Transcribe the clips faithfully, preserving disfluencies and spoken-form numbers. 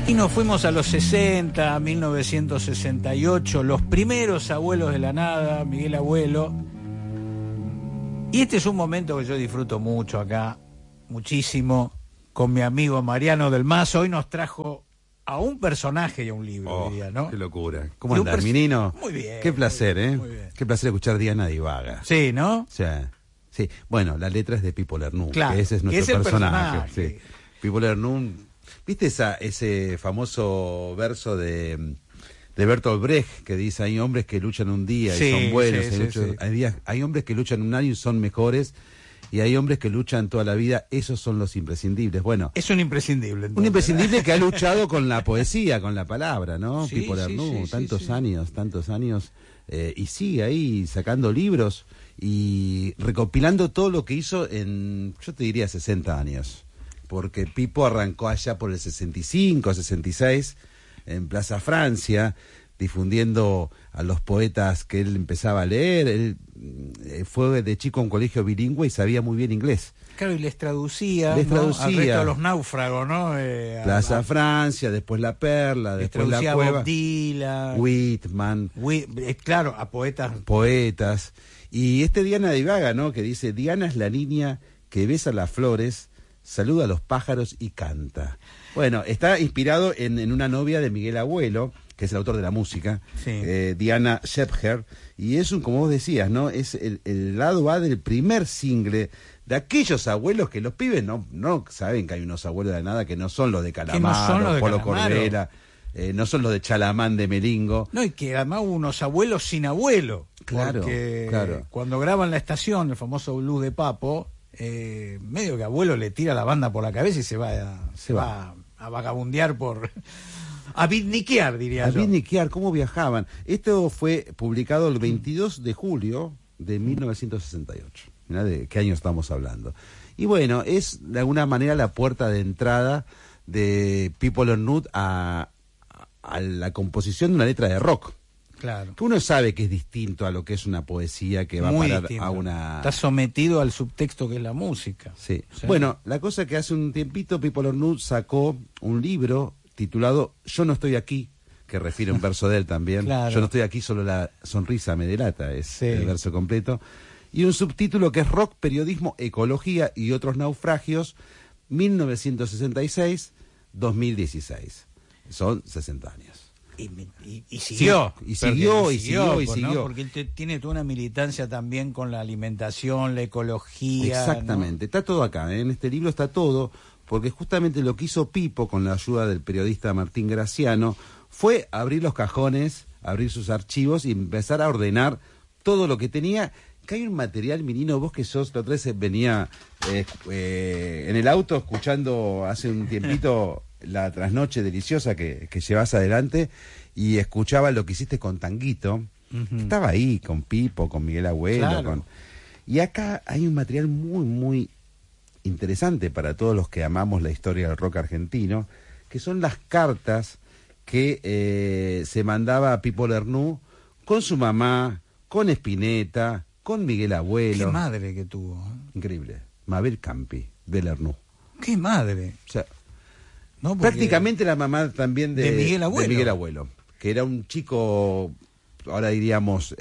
Y nos fuimos a los sesenta, mil novecientos sesenta y ocho, los primeros Abuelos de la Nada, Miguel Abuelo. Y este es un momento que yo disfruto mucho acá, muchísimo, con mi amigo Mariano del Mazo. Hoy nos trajo a un personaje y a un libro, oh, diría, ¿no? Qué locura. ¿Cómo Y un andás, pers- Minino? Muy bien. Qué placer, muy bien, ¿eh? muy bien. Qué placer escuchar Diana Divaga. Sí, ¿no? O sea, sí. Bueno, la letra es de Pipo Lernoux, Claro, que ese es que nuestro es el personaje. personaje. Sí. Pipo Lernoux, ¿viste esa, ese famoso verso de, de Bertolt Brecht que dice: hay hombres que luchan un día Sí, y son buenos, sí, hay, sí, muchos- sí. hay días- hay hombres que luchan un año y son mejores, y hay hombres que luchan toda la vida, esos son los imprescindibles. Bueno, Es un imprescindible, entonces. un imprescindible que ha luchado con la poesía, con la palabra, ¿no? Sí, Pipo sí, Lernoux, sí, sí, tantos sí. años, tantos años, eh, y sigue ahí sacando libros y recopilando todo lo que hizo en, yo te diría, sesenta años. Porque Pipo arrancó allá por el sesenta y cinco, sesenta y seis, en Plaza Francia, difundiendo a los poetas que él empezaba a leer. Él eh, fue de chico a un colegio bilingüe y sabía muy bien inglés. Claro, y les traducía, Les ¿no? traducía. Al resto de los náufragos, ¿no? Eh, a- Plaza a- Francia, después La Perla, les después La traducía a Cueva, Bob Dylan. Whitman, Wi- eh, claro, a poetas. poetas. Y este Diana Divaga, ¿no? Que dice: Diana es la niña que besa las flores, saluda a los pájaros y canta. Bueno, está inspirado en, en una novia de Miguel Abuelo, que es el autor de la música, Sí. eh, Diana Shepher, y es un, como vos decías, ¿no? Es el, el lado A del primer single de aquellos abuelos que los pibes no, no saben que hay unos abuelos de nada que no son los de Calamaro, son los de Polo Calamaro. Corbera, eh, no son los de Chalamán de Melingo. No, y que además hubo unos abuelos sin abuelo. Claro, porque claro. cuando graban La Estación, el famoso blues de Papo, eh, medio que abuelo le tira la banda por la cabeza y se va a, se Se va a vagabundear por... a bitniquear, diría A yo. bitniquear, cómo viajaban. Esto fue publicado el veintidós de julio de mil novecientos sesenta y ocho. Mirá de qué año estamos hablando. Y bueno, es de alguna manera la puerta de entrada de Pipo Lernoux a, a la composición de una letra de rock. Claro. Que uno sabe que es distinto a lo que es una poesía que va Muy a parar distinto. a una... Está sometido al subtexto que es la música. Sí. Sí. Bueno, la cosa que hace un tiempito Pipo Lernoux sacó un libro titulado Yo no estoy aquí, que refiere a un verso de él también. Claro. Yo no estoy aquí, solo la sonrisa me delata, es Sí. el verso completo. Y un subtítulo que es Rock, Periodismo, Ecología y otros naufragios, mil novecientos sesenta y seis a dos mil dieciséis. Son sesenta años. Y, y- y siguió. Sí, y siguió, Porque y siguió, y pues, ¿no? siguió. Porque él te- tiene toda una militancia también con la alimentación, la ecología. Exactamente, está todo acá, ¿eh? En este libro está todo, porque justamente lo que hizo Pipo con la ayuda del periodista Martín Graciano fue abrir los cajones, abrir sus archivos y empezar a ordenar todo lo que tenía. Que hay un material, Minino, vos que sos, la otra vez venía eh, eh, en el auto escuchando hace un tiempito la trasnoche deliciosa que, que llevas adelante y escuchaba lo que hiciste con Tanguito. Ujú. Estaba ahí con Pipo, con Miguel Abuelo, Claro. con... Y acá hay un material muy, muy interesante para todos los que amamos la historia del rock argentino, que son las cartas que eh, se mandaba a Pipo Lernoux con su mamá, con Spinetta, con Miguel Abuelo. Qué madre que tuvo. ¿eh? Increíble. Mabel Campi, de Lernoux. Qué madre. O sea, ¿no? Porque- prácticamente la mamá también de, De Miguel Abuelo. de Miguel Abuelo, que era un chico, ahora diríamos,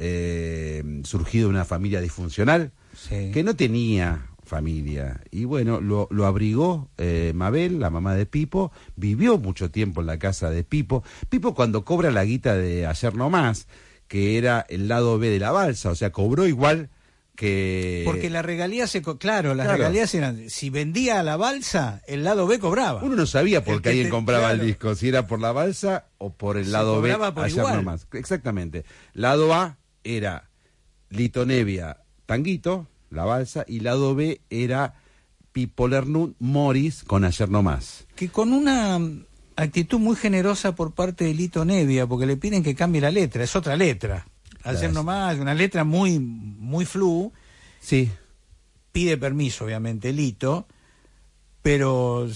eh, surgido de una familia disfuncional, Sí. que no tenía familia. Y bueno, lo, lo abrigó eh, Mabel, la mamá de Pipo, vivió mucho tiempo en la casa de Pipo. Pipo cuando cobra la guita de Ayer No Más, que era el lado B de la balsa, o sea, cobró igual que... Porque la regalía se... co- Claro, las Claro. regalías eran... Si vendía a la balsa, el lado B cobraba. Uno no sabía por El qué que alguien te- compraba claro. el disco, si era por la balsa o por el Se lado B. cobraba por Ayer igual. No Más. Exactamente. Lado A era Lito Nevia, Tanguito, la balsa, y lado B era Pipo Lernoux, Morris, con Ayer No Más. Que con una mm, actitud muy generosa por parte de Lito Nevia, porque le piden que cambie la letra, es otra letra. Ayer Claro. nomás, una letra muy, muy flu, Sí. pide permiso, obviamente, Lito, pero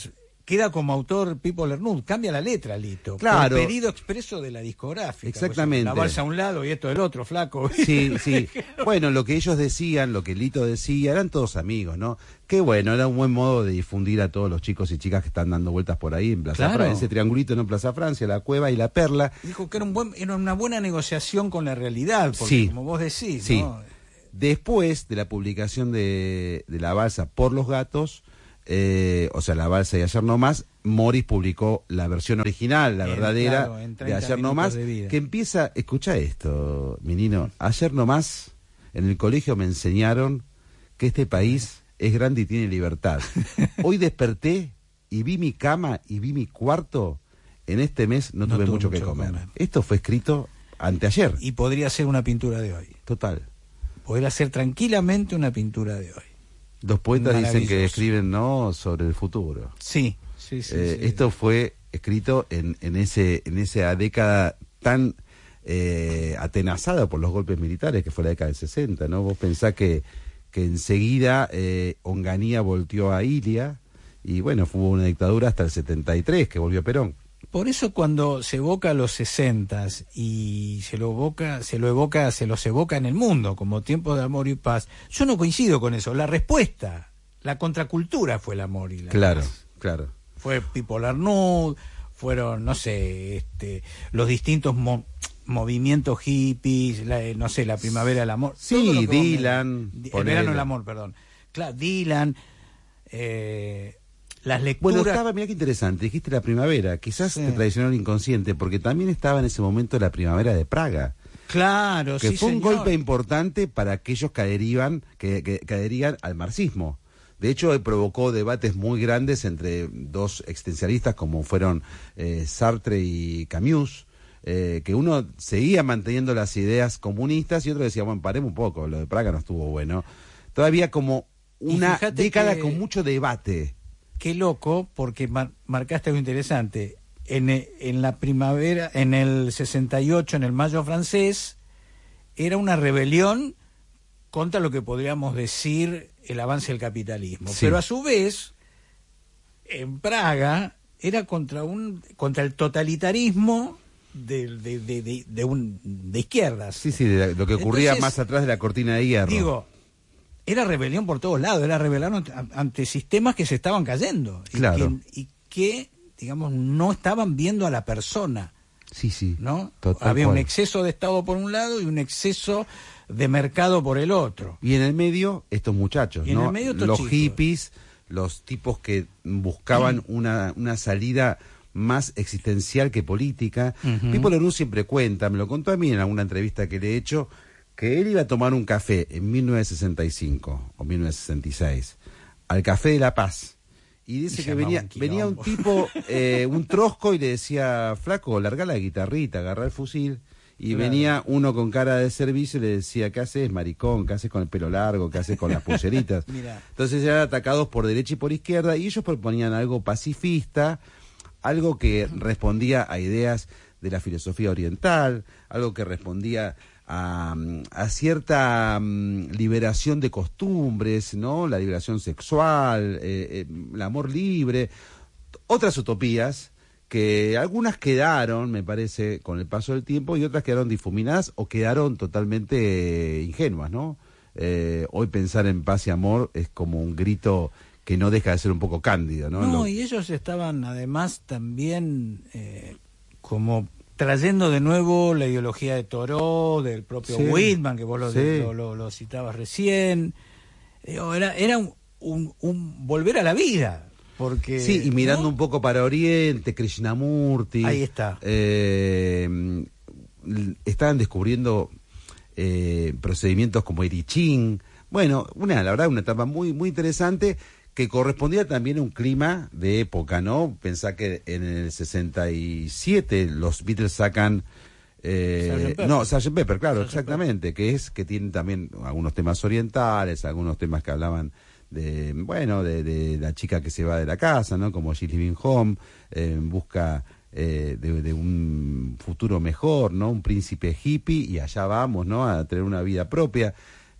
queda como autor Pipo Lernud, cambia la letra, Lito. Claro. Por pedido expreso de la discográfica. Exactamente. Pues, la balsa a un lado y esto del otro, flaco. Sí, sí. Bueno, lo que ellos decían, lo que Lito decía, eran todos amigos, ¿no? Que bueno, era un buen modo de difundir a todos los chicos y chicas que están dando vueltas por ahí en Plaza Claro. Francia, ese triangulito, ¿no? Plaza Francia, La Cueva y La Perla. Dijo que era, un buen, era una buena negociación con la realidad, porque Sí. como vos decís, Sí. ¿no? Después de la publicación de, de La Balsa por los Gatos, eh, o sea, La Balsa y Ayer No Más, Morris publicó la versión original, la En, verdadera, claro, en de treinta Ayer No minutos Más, de vida. que empieza, escucha esto, menino, Ayer No Más, en el colegio me enseñaron que este país es grande y tiene libertad. Hoy desperté y vi mi cama y vi mi cuarto, en este mes no, No tuve tuve mucho que mucho que comer. comer. Esto fue escrito anteayer, Y podría ser una pintura de hoy. total. Podría ser tranquilamente una pintura de hoy. Los poetas dicen que Maravilloso. escriben no sobre el futuro. Sí, sí, sí. Eh, sí. Esto fue escrito en, en ese en esa década tan eh, atenazada por los golpes militares que fue la década del sesenta, ¿no? Vos pensás que, que enseguida eh, Onganía volteó a Ilia y bueno, fue una dictadura hasta el setenta y tres que volvió Perón. Por eso cuando se evoca a los sesentas y se lo evoca, se lo evoca, se los evoca en el mundo como tiempos de amor y paz, yo no coincido con eso. La respuesta, la contracultura fue el amor y la Claro, paz. claro. Fue Pipo Lernud, fueron, no sé, este, los distintos mo- movimientos hippies, la, eh, no sé, la primavera del amor. Sí, todo lo que vos me- Dylan, Di- el ponele. verano del amor, perdón. Claro, Dylan, eh, las Bueno, lecturas. estaba, mira qué interesante, dijiste la primavera, quizás Sí. te traicionó el inconsciente, porque también estaba en ese momento la primavera de Praga. Claro, Que sí, fue un señor. golpe importante para aquellos que adherían, que, que, que adherían al marxismo. De hecho, eh, provocó debates muy grandes entre dos existencialistas como fueron eh, Sartre y Camus, eh, que uno seguía manteniendo las ideas comunistas y otro decía, bueno, paremos un poco, lo de Praga no estuvo bueno. Todavía como Y una fíjate década que- con mucho debate. Qué loco, porque mar- marcaste algo interesante. En, e- en la primavera, en el sesenta y ocho, en el mayo francés, era una rebelión contra lo que podríamos decir el avance del capitalismo. Sí. Pero a su vez, en Praga, era contra un contra el totalitarismo de, de, de, de, de un, de izquierdas. Sí, sí, de lo que ocurría Entonces, más atrás de la cortina de hierro. Digo, era rebelión por todos lados, era rebelión ante, ante sistemas que se estaban cayendo. Y Claro. que, y que, digamos, no estaban viendo a la persona, sí, sí. ¿no? Total Había un cual. exceso de Estado por un lado y un exceso de mercado por el otro. Y en el medio, estos muchachos, Y en ¿no? el medio estos los chicos. hippies, los tipos que buscaban una, una salida más existencial que política. Ujú. Pipo Lernud siempre cuenta, me lo contó a mí en alguna entrevista que le he hecho, que él iba a tomar un café en mil novecientos sesenta y cinco o mil novecientos sesenta y seis, al Café de la Paz. Y dice Y que llamaba venía, un venía un quilombo. tipo, eh, un trosco, y le decía, flaco, larga la guitarrita, agarra el fusil. Y Claro. venía uno con cara de servicio y le decía, ¿qué haces, maricón? ¿Qué haces con el pelo largo? ¿Qué haces con las pulseritas? Mirá. Entonces eran atacados por derecha y por izquierda, y ellos proponían algo pacifista, algo que respondía a ideas de la filosofía oriental, algo que respondía a, a cierta um, liberación de costumbres, ¿no? La liberación sexual, eh, eh, el amor libre, otras utopías que algunas quedaron, me parece, con el paso del tiempo, y otras quedaron difuminadas o quedaron totalmente eh, ingenuas, ¿no? Eh, hoy pensar en paz y amor es como un grito que no deja de ser un poco cándido, ¿no? No, Lo- y ellos estaban además también eh, como trayendo de nuevo la ideología de Thoreau, del propio Sí. Whitman, que vos lo, Sí. lo, lo- lo citabas recién. Digo, era era un, un- un volver a la vida, porque... Sí, y mirando ¿no? un poco para Oriente, Krishnamurti. Ahí está. eh, l- estaban descubriendo eh, procedimientos como I Ching. Bueno, una, la verdad, una etapa muy, muy interesante que correspondía también a un clima de época, ¿no? Pensá que en el sesenta y siete los Beatles sacan... Eh, sergeant Pepper. no, sergeant Pepper, claro, sergeant exactamente, que es que tienen también algunos temas orientales, algunos temas que hablaban de, bueno, de, de la chica que se va de la casa, ¿no? Como She's Living Home, eh, en busca eh, de, de un futuro mejor, ¿no? Un príncipe hippie, y allá vamos, ¿no? A tener una vida propia.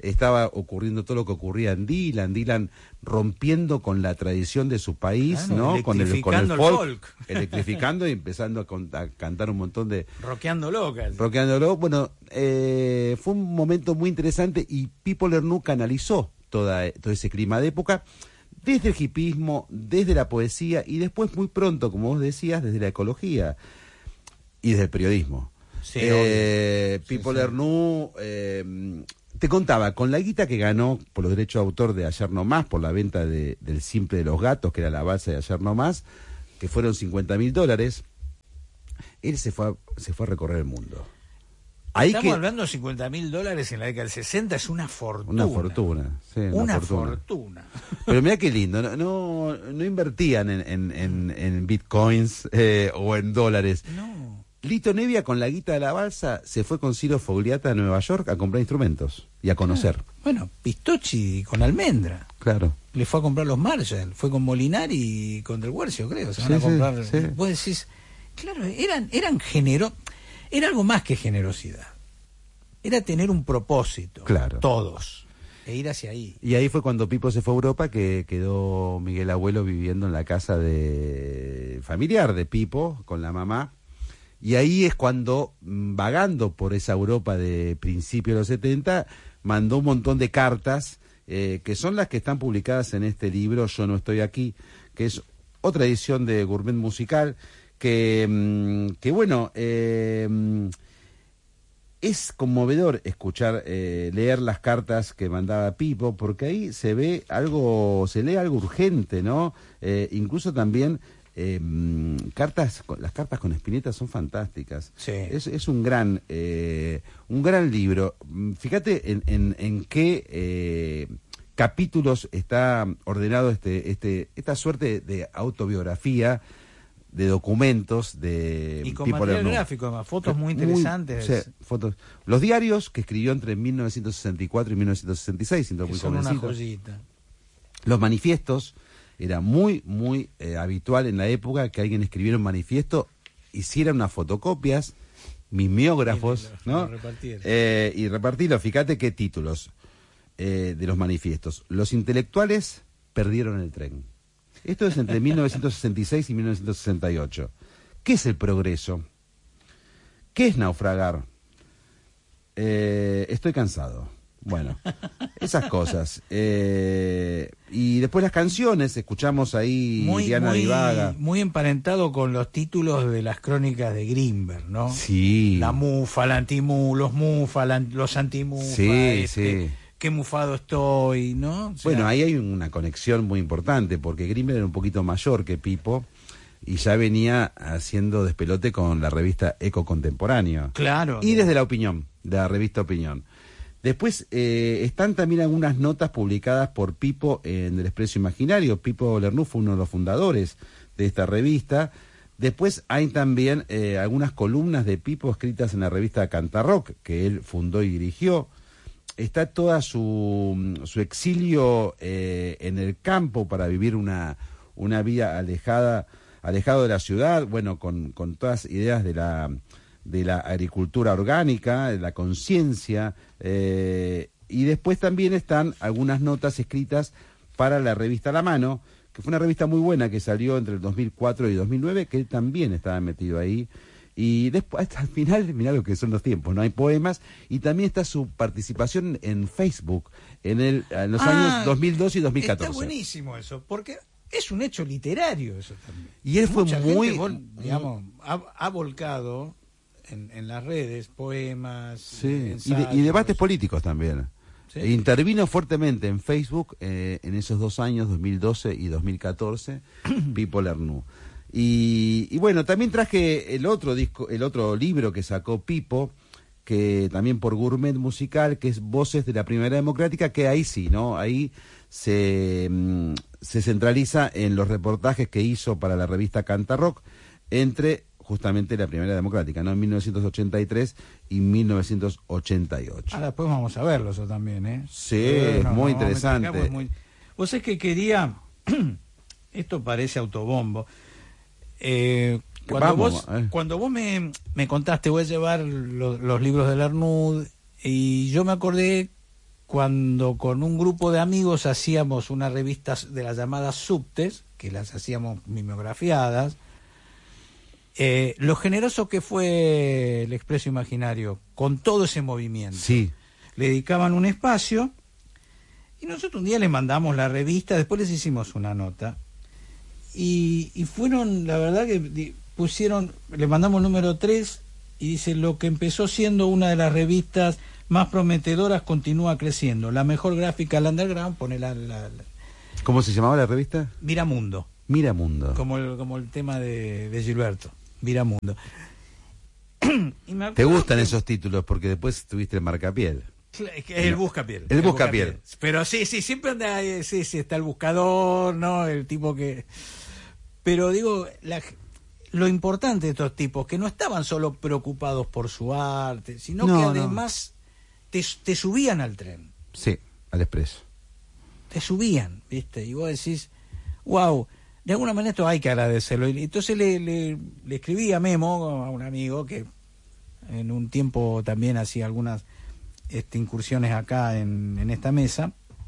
estaba ocurriendo todo lo que ocurría en Dylan, Dylan rompiendo con la tradición de su país, claro, ¿no? Con el, con el electrificando folk, el folk. electrificando y empezando a, con, a cantar un montón de... Rockeando locas. Rockeándolo. Bueno, eh, fue un momento muy interesante y Pipo Lernoux canalizó toda, todo ese clima de época, desde el hipismo, desde la poesía y después muy pronto, como vos decías, desde la ecología y desde el periodismo. Sí, eh, sí, Pipo sí. Lernoux, eh, te contaba, con la guita que ganó por los derechos de autor de Ayer No Más, por la venta de, del Simple de los Gatos, que era la balsa de Ayer No Más, que fueron cincuenta mil dólares, él se fue, a, se fue a recorrer el mundo. Ahí Estamos que, hablando de cincuenta mil dólares en la década del sesenta, es una fortuna. Una fortuna, sí, una, Una fortuna. fortuna. Pero mira qué lindo, no, no, no invertían en, en, en, en bitcoins eh, o en dólares. No. Lito Nevia, con la guita de la balsa, se fue con Ciro Fogliata a Nueva York a comprar instrumentos y a conocer. Claro. Bueno, Pistocchi con Almendra. Claro. Le fue a comprar los Marshall, fue con Molinari y con Del Guercio, creo. Se van Sí, a sí, comprar. sí. Vos decís, claro, eran, eran genero, era algo más que generosidad. Era tener un propósito, Claro. todos, e ir hacia ahí. Y ahí fue cuando Pipo se fue a Europa, que quedó Miguel Abuelo viviendo en la casa de familiar de Pipo, con la mamá. Y ahí es cuando, vagando por esa Europa de principios de los setenta, mandó un montón de cartas, eh, que son las que están publicadas en este libro, Yo no estoy aquí, que es otra edición de Gourmet Musical, que, que bueno, eh, es conmovedor escuchar, eh, leer las cartas que mandaba Pipo, porque ahí se ve algo, se lee algo urgente, ¿no? Eh, incluso también... Eh, cartas, las cartas con Spinetta son fantásticas. Sí. Es, es un gran, eh, un gran libro. Fíjate en, en, en qué eh, capítulos está ordenado este, este, esta suerte de autobiografía, de documentos de Y con Pipo material Lernoux. gráfico, además, fotos muy interesantes. Muy, sí, fotos. Los diarios que escribió entre mil novecientos sesenta y cuatro y mil novecientos sesenta y seis, siendo Que muy son una jovencito. joyita. Los manifiestos. Era muy, muy eh, habitual en la época que alguien escribiera un manifiesto, hiciera unas fotocopias, mimeógrafos, y lo, ¿no? Lo repartiera. Eh, y repartirlo. Fíjate qué títulos eh, de los manifiestos. Los intelectuales perdieron el tren. Esto es entre mil novecientos sesenta y seis y mil novecientos sesenta y ocho. ¿Qué es el progreso? ¿Qué es naufragar? Eh, estoy cansado. Bueno, esas cosas. Eh, y después las canciones, escuchamos ahí muy, Diana muy, Divaga. muy emparentado con los títulos de las crónicas de Grimberg, ¿no? Sí. La mufa, la antimú, los mufa, la, los antimufa, Sí, este, sí. qué mufado estoy, ¿no? O sea, Bueno, ahí hay una conexión muy importante, porque Grimberg era un poquito mayor que Pipo y ya venía haciendo despelote con la revista Eco Contemporáneo. Claro. Y desde la opinión, de la revista Opinión. Después eh, están también algunas notas publicadas por Pipo en El Expreso Imaginario. Pipo Lernoux fue uno de los fundadores de esta revista. Después hay también eh, algunas columnas de Pipo escritas en la revista Cantarrock, que él fundó y dirigió. Está toda su, su exilio eh, en el campo para vivir una, una vida alejada, alejado de la ciudad, bueno, con, con todas ideas de la... de la agricultura orgánica, de la conciencia, eh, y después también están algunas notas escritas para la revista La Mano, que fue una revista muy buena que salió entre el dos mil cuatro y dos mil nueve, que él también estaba metido ahí. Y después, hasta el final, mirá lo que son los tiempos, no hay poemas, y también está su participación en Facebook en, el, en los ah, años dos mil dos y dos mil catorce. Está buenísimo eso, porque es un hecho literario eso también. Y él fue Mucha muy... gente vol, digamos, ha, ha volcado... En, en las redes, poemas, sí, y, ensayos. de, y debates políticos también. ¿Sí? E intervino fuertemente en Facebook eh, en esos dos años, dos mil doce y dos mil catorce, Pipo Lernoux. Y, y bueno, también traje el otro disco, el otro libro que sacó Pipo, que también por Gourmet Musical, que es Voces de la Primavera Democrática, que ahí sí, ¿no? Ahí se, mm, se centraliza en los reportajes que hizo para la revista Cantarrock entre justamente la Primavera Democrática, ¿no? En mil novecientos ochenta y tres y mil novecientos ochenta y ocho. Ah, después vamos a verlo eso también, ¿eh? Sí, es no, muy no, interesante. me muy... Vos sabés que quería... Esto parece autobombo. Eh, cuando, Vamos, vos, eh. cuando vos me, me contaste, voy a llevar lo, los libros de Lernoux, y yo me acordé cuando con un grupo de amigos hacíamos unas revistas de las llamadas subtes, que las hacíamos mimeografiadas, eh, lo generoso que fue el Expreso Imaginario con todo ese movimiento. Sí. Le dedicaban un espacio y nosotros un día les mandamos la revista, después les hicimos una nota y, y fueron, la verdad que pusieron, le mandamos el número tres y dice: lo que empezó siendo una de las revistas más prometedoras continúa creciendo, la mejor gráfica del underground, pone la, la, la... ¿Cómo se llamaba la revista? Miramundo. Miramundo. Como el, como el tema de, de Gilberto, Miramundo. Y me ¿Te gustan que... esos títulos? Porque después tuviste el Marcapiel. El Buscapiel. El, el Buscapiel. Buscapiel. Pero sí, sí, siempre anda, sí, sí, está el buscador, ¿no? El tipo que... Pero digo, la... lo importante de estos tipos, que no estaban solo preocupados por su arte, sino no, que además no. te, te subían al tren. Sí, al expreso. Te subían, ¿viste? Y vos decís, wow, de alguna manera esto hay que agradecerlo. Y entonces le, le, le escribí a Memo, a un amigo que en un tiempo también hacía algunas este, incursiones acá en, en esta mesa,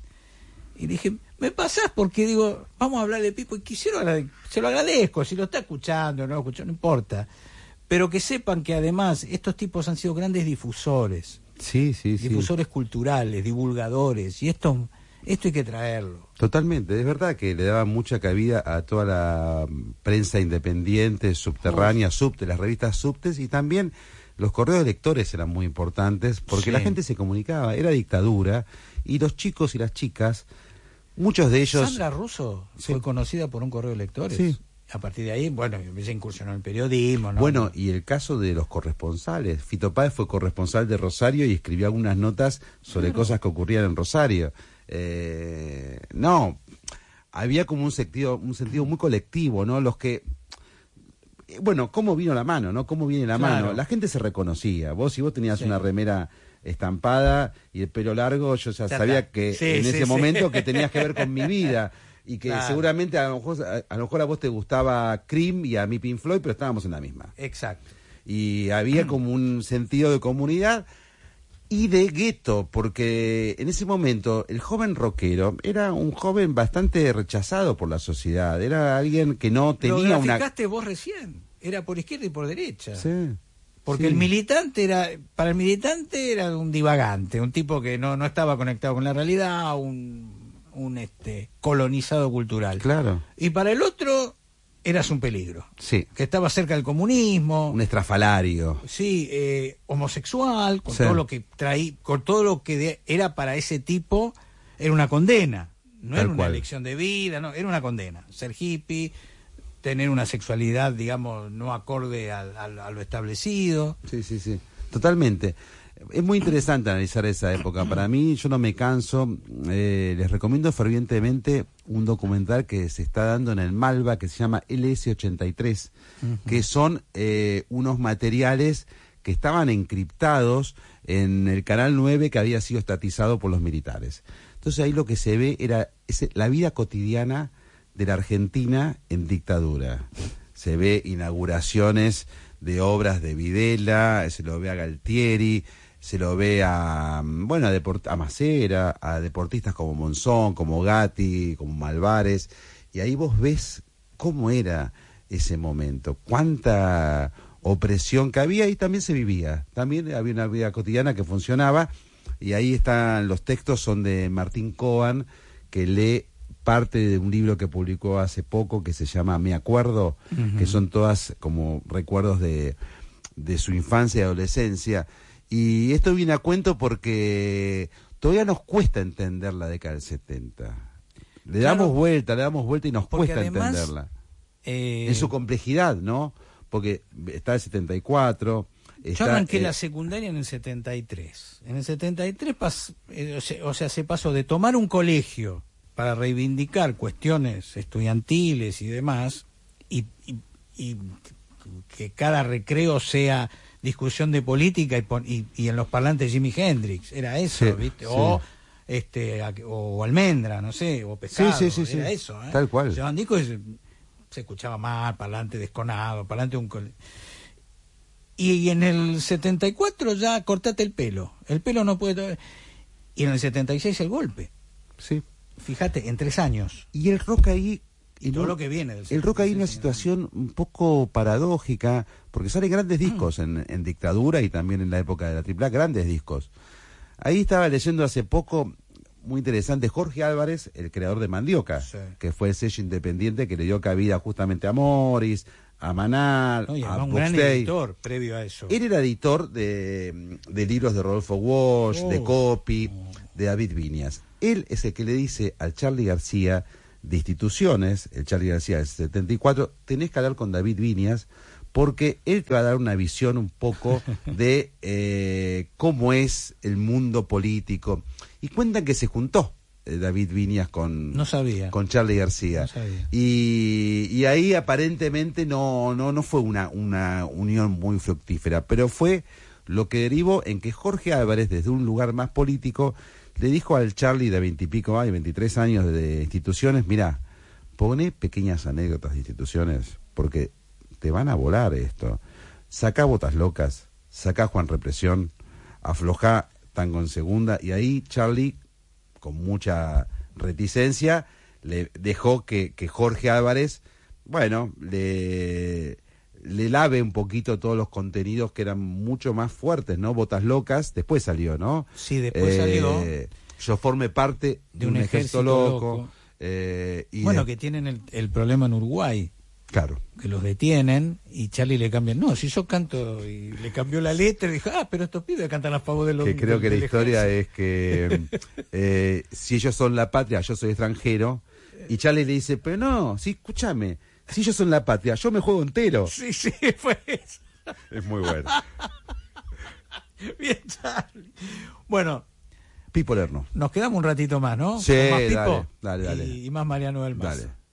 y dije, me pasás porque digo, vamos a hablar de Pipo, y quisiera, se lo agradezco, si lo está escuchando, no lo escuchó, no importa, pero que sepan que además estos tipos han sido grandes difusores, sí, sí, difusores sí. culturales, divulgadores, y esto, esto hay que traerlo. Totalmente, es verdad que le daban mucha cabida a toda la prensa independiente, subterránea, subte, las revistas subtes, y también los correos de lectores eran muy importantes, porque sí. la gente se comunicaba, era dictadura, y los chicos y las chicas, muchos de ellos... Sandra Russo sí. fue conocida por un correo de lectores. Sí. A partir de ahí, bueno, se incursionó en el periodismo, ¿no? Bueno, y el caso de los corresponsales. Fito Páez fue corresponsal de Rosario y escribió algunas notas sobre claro. cosas que ocurrían en Rosario. Eh, no, había como un sentido, un sentido muy colectivo, ¿no? Los que... Bueno, ¿cómo vino la mano, no? ¿Cómo viene la claro. mano? La gente se reconocía. Vos, si vos tenías sí. una remera estampada y el pelo largo, yo ya sabía que sí, en sí, ese sí. momento que tenías que ver con mi vida y que claro. seguramente a lo mejor a, a lo mejor a vos te gustaba Cream y a mí Pink Floyd, pero estábamos en la misma. Exacto. Y había como un sentido de comunidad y de gueto, porque en ese momento el joven rockero era un joven bastante rechazado por la sociedad, era alguien que no tenía una... Lo graficaste vos recién, era por izquierda y por derecha. Sí. Porque sí. el militante era, para el militante era un divagante, un tipo que no, no estaba conectado con la realidad, un, un este colonizado cultural. Claro. Y para el otro eras un peligro. Sí. Que estaba cerca del comunismo. Un estrafalario. Sí, eh, homosexual, con sí. todo lo que traí, con todo lo que de, era para ese tipo, era una condena. No Tal era una cual. elección de vida, no, era una condena. Ser hippie, tener una sexualidad, digamos, no acorde a, a, a lo establecido. Sí, sí, sí, totalmente. Es muy interesante analizar esa época. Para mí, yo no me canso. Eh, les recomiendo fervientemente un documental que se está dando en el Malva, que se llama L S ochenta y tres, uh-huh. que son eh, unos materiales que estaban encriptados en el Canal nueve, que había sido estatizado por los militares. Entonces ahí lo que se ve era ese, la vida cotidiana de la Argentina en dictadura. Se ve inauguraciones de obras de Videla, se lo ve a Galtieri, se lo ve a, bueno, a, deport- a Macera, a deportistas como Monzón, como Gatti, como Malvares, y ahí vos ves cómo era ese momento, cuánta opresión que había, y también se vivía, también había una vida cotidiana que funcionaba, y ahí están los textos, son de Martín Coan, que lee parte de un libro que publicó hace poco que se llama Me Acuerdo, uh-huh. que son todas como recuerdos de, de su infancia y adolescencia. Y esto viene a cuento porque todavía nos cuesta entender la década del setenta. Le claro, damos vuelta, le damos vuelta y nos cuesta además, entenderla. Eh... En su complejidad, ¿no? Porque está el setenta y cuatro... Está, Yo arranqué eh, la secundaria en el setenta y tres. En el setenta y tres, pas, eh, o, sea, o sea, se pasó de tomar un colegio para reivindicar cuestiones estudiantiles y demás, y, y, y que cada recreo sea discusión de política y, y, y en los parlantes Jimi Hendrix, era eso, sí, ¿viste? Sí. O este o almendra, no sé, o pescado, sí, sí, sí, era sí. eso, ¿eh? Tal cual. Llevaban discos y se, se escuchaba mal, parlante desconado, parlante un cole... Y, y en el setenta y cuatro ya cortate el pelo, el pelo no puede... Y en el setenta y seis el golpe. Sí. Fíjate, en tres años. Y el rock ahí... Y todo lo que viene del El rock ahí en una situación un poco paradójica, porque salen grandes discos en, en dictadura y también en la época de la Triple A, grandes discos. Ahí estaba leyendo hace poco, muy interesante, Jorge Álvarez, el creador de Mandioca, sí, que fue el sello independiente que le dio cabida justamente a Morris, a Manal, no, y a un gran editor previo a eso. Él era editor de, de libros de Rodolfo Walsh, oh, de Copy, oh. de David Viñas. Él es el que le dice al Charly García de Instituciones, el Charly García del setenta y cuatro, tenés que hablar con David Viñas porque él te va a dar una visión un poco de eh, cómo es el mundo político. Y cuentan que se juntó eh, David Viñas con, no sabía. con Charly García. No sabía. Y, y ahí aparentemente no, no, no fue una, una unión muy fructífera, pero fue lo que derivó en que Jorge Álvarez, desde un lugar más político, le dijo al Charly de veintipico años, veintitrés años de Instituciones, mirá, pone pequeñas anécdotas de Instituciones, porque te van a volar esto. Sacá Botas Locas, sacá Juan Represión, aflojá Tango en Segunda, y ahí Charly, con mucha reticencia, le dejó que, que Jorge Álvarez, bueno, le... le lave un poquito todos los contenidos que eran mucho más fuertes, ¿no? Botas Locas, después salió, ¿no? Sí, después eh, salió. Yo formé parte de, de un, un ejército, ejército loco. loco. Eh, y bueno, de... que tienen el, el problema en Uruguay. Claro. Que los detienen y Charly le cambian. No, si yo canto, y le cambió la letra y dijo, ah, pero estos pibes cantan a favor de los... Que creo que la historia es que eh, si ellos son la patria, yo soy extranjero. Y Charly le dice, pero no, sí, escúchame. Si ellos son la patria, yo me juego entero. Sí, sí, fue eso. Es muy bueno. Bien, Charly. Bueno. Pipo Lerno. Nos quedamos un ratito más, ¿no? Sí, más Pipo dale, dale, dale. Y, y más Mariano del Mas. Dale.